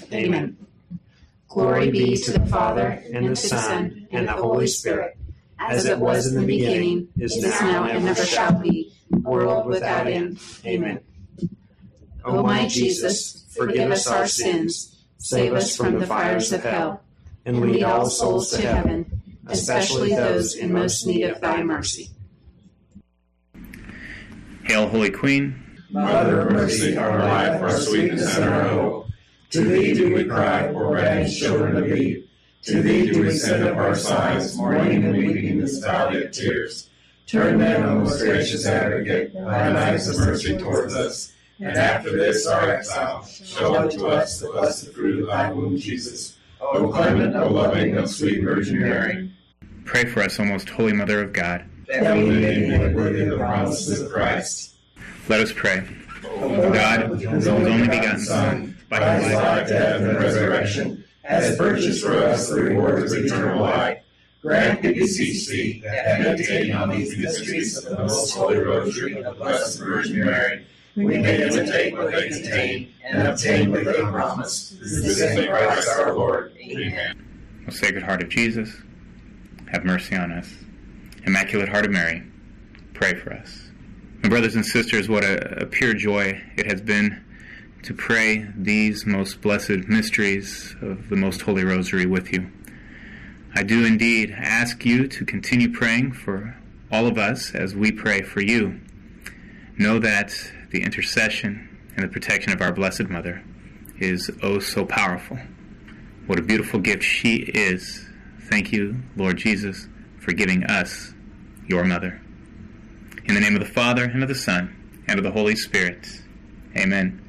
Amen. Glory be to the Father, and the Son, and the Holy Spirit, as it was in the beginning, is now, and never shall be, world without end. Amen. O my Jesus, forgive us our sins, save us from the fires of hell, and lead all souls to heaven, especially those in most need of thy mercy. Hail, Holy Queen, Mother of mercy, our life, our sweetness, and our hope. To thee do we cry, poor banished children of Eve. To thee do we send up our sighs, mourning and weeping in this valley of tears. Turn then, O most gracious Advocate, thine eyes of mercy towards us, and after this our exile, show unto us the blessed fruit of thy womb, Jesus. O clement, O loving, O sweet Virgin Mary. Pray for us, O most holy Mother of God, that we may be made worthy of the promises of Christ. Let us pray. O God, whose only begotten Son, by his life, death, and resurrection, has purchased for us the rewards of eternal life, grant, we beseech thee, that meditating on these mysteries of the most holy rosary of the Blessed Virgin Mary, we may imitate what they contain and obtain what they promise. Through the same Christ our Lord. Amen. O Sacred Heart of Jesus, have mercy on us. Immaculate Heart of Mary, pray for us. My brothers and sisters, what a pure joy it has been to pray these most blessed mysteries of the Most Holy Rosary with you. I do indeed ask you to continue praying for all of us as we pray for you. Know that the intercession and the protection of our Blessed Mother is oh so powerful. What a beautiful gift she is. Thank you, Lord Jesus, for giving us your Mother. In the name of the Father, and of the Son, and of the Holy Spirit. Amen.